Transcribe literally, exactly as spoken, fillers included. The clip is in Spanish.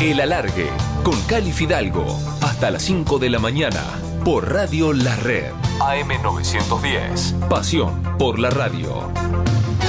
El Alargue, con Cali Fidalgo, hasta las cinco de la mañana, por Radio La Red. A M novecientos diez, pasión por la radio.